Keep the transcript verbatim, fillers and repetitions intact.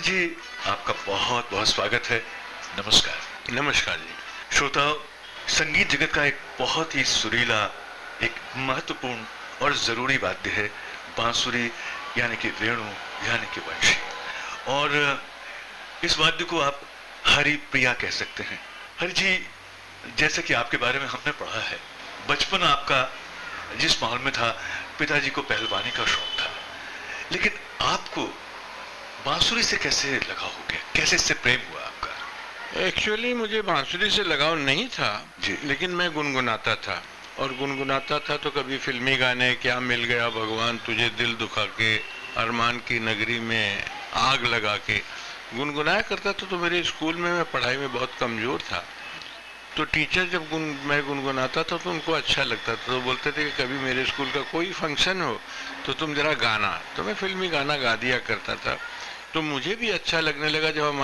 जी, आपका बहुत बहुत स्वागत है। नमस्कार। नमस्कार जी। श्रोताओं, संगीत जगत का एक बहुत ही सुरीला, एक महत्वपूर्ण और ज़रूरी वाद्य है बांसुरी, यानी कि वेणु, यानी कि वंशी। और इस वाद्य को आप हरि प्रिया कह सकते हैं। हरि जी, जैसे कि आपके बारे में हमने पढ़ा है, बचपन आपका जिस माहौल में था, पिताजी को पहलवानी का शौक था, लेकिन आपको बांसुरी से कैसे लगाव हो गया, कैसे इससे प्रेम हुआ आपका? एक्चुअली मुझे बांसुरी से लगाव नहीं था जी। लेकिन मैं गुनगुनाता था, और गुनगुनाता था तो कभी फिल्मी गाने, क्या मिल गया भगवान तुझे दिल दुखा के, अरमान की नगरी में आग लगा के, गुनगुनाया करता था। तो मेरे स्कूल में मैं पढ़ाई में बहुत कमज़ोर था, तो टीचर जब गुन मैं गुनगुनाता था तो उनको अच्छा लगता था, तो बोलते थे कि कभी मेरे स्कूल का कोई फंक्शन हो तो तुम ज़रा गाना। तो मैं फिल्मी गाना गा दिया करता था, तो मुझे भी अच्छा लगने लगा। जब हम